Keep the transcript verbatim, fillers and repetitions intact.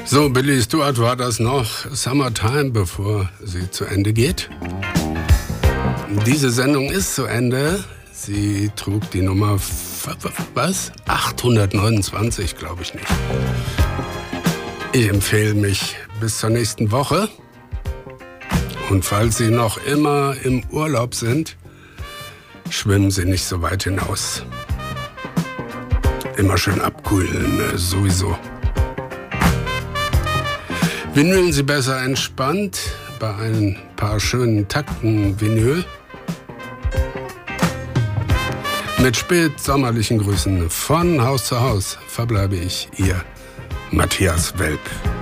So, Billy Stewart war das noch. Summertime, bevor sie zu Ende geht. Diese Sendung ist zu Ende. Sie trug die Nummer, was? achthundertneunundzwanzig, glaube ich nicht. Ich empfehle mich bis zur nächsten Woche. Und falls Sie noch immer im Urlaub sind, schwimmen Sie nicht so weit hinaus. Immer schön abkühlen, sowieso. Vinylen Sie besser entspannt bei ein paar schönen Takten Vinyl. Mit spätsommerlichen Grüßen von Haus zu Haus verbleibe ich, Ihr Matthias Welp.